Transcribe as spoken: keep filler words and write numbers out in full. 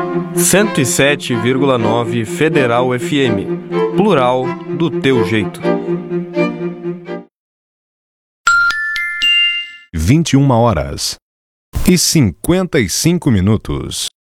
cento e sete vírgula nove Federal F M. Plural do teu jeito. vinte e uma horas e cinquenta e cinco minutos.